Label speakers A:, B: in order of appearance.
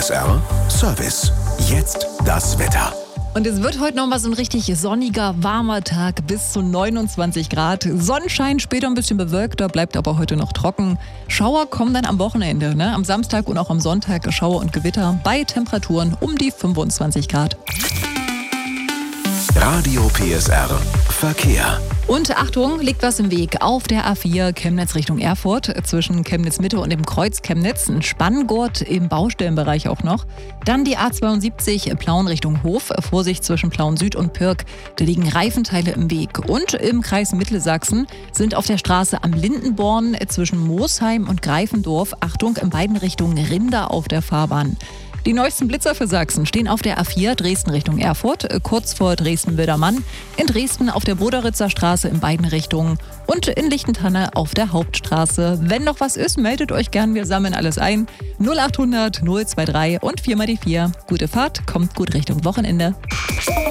A: PSR Service. Jetzt das Wetter.
B: Und es wird heute nochmal so ein richtig sonniger, warmer Tag bis zu 29 Grad. Sonnenschein, später ein bisschen bewölkter, bleibt aber heute noch trocken. Schauer kommen dann am Wochenende, am Samstag und auch am Sonntag Schauer und Gewitter bei Temperaturen um die 25 Grad.
A: Radio PSR Verkehr.
B: Und Achtung, liegt was im Weg. Auf der A4 Chemnitz Richtung Erfurt, zwischen Chemnitz Mitte und dem Kreuz Chemnitz, ein Spanngurt im Baustellenbereich auch noch. Dann die A72 Plauen Richtung Hof, Vorsicht zwischen Plauen Süd und Pirk, da liegen Reifenteile im Weg. Und im Kreis Mittelsachsen sind auf der Straße am Lindenborn zwischen Moosheim und Greifendorf, Achtung, in beiden Richtungen Rinder auf der Fahrbahn. Die neuesten Blitzer für Sachsen stehen auf der A4 Dresden Richtung Erfurt, kurz vor Dresden-Wildermann, in Dresden auf der Boderitzer Straße in beiden Richtungen und in Lichtentanne auf der Hauptstraße. Wenn noch was ist, meldet euch gern, wir sammeln alles ein. 0800 023 und 4x4. Gute Fahrt, kommt gut Richtung Wochenende.